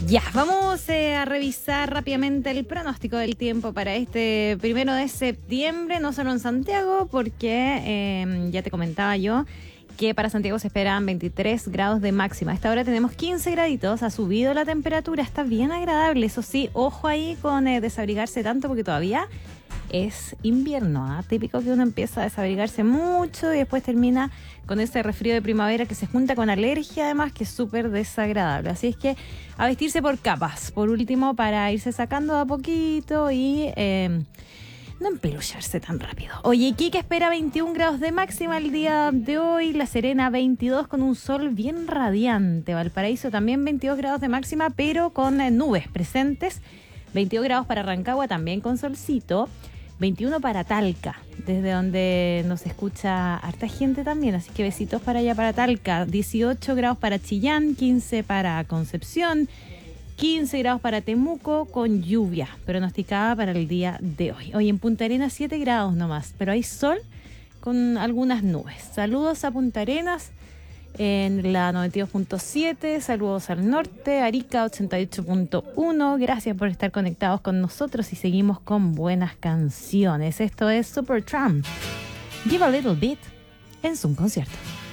Ya, vamos a revisar rápidamente el pronóstico del tiempo para este 1 de septiembre, no solo en Santiago, porque ya te comentaba yo que para Santiago se esperan 23 grados de máxima. A esta hora tenemos 15 graditos, ha subido la temperatura, está bien agradable. Eso sí, ojo ahí con desabrigarse tanto porque todavía es invierno, típico que uno empieza a desabrigarse mucho y después termina con ese resfrío de primavera que se junta con alergia, además, que es súper desagradable. Así es que a vestirse por capas, por último, para irse sacando de a poquito y no empelucharse tan rápido. Oye, Iquique espera 21 grados de máxima el día de hoy, La Serena 22 con un sol bien radiante, Valparaíso también 22 grados de máxima, pero con nubes presentes, 22 grados para Rancagua también con solcito, 21 para Talca, desde donde nos escucha harta gente también, así que besitos para allá para Talca, 18 grados para Chillán, 15 para Concepción, 15 grados para Temuco con lluvia pronosticada para el día de hoy. Hoy en Punta Arenas 7 grados nomás, pero hay sol con algunas nubes. Saludos a Punta Arenas en la 92.7, saludos al norte, Arica 88.1. Gracias por estar conectados con nosotros y seguimos con buenas canciones. Esto es Supertramp, Give a Little Bit en Zoom Concierto.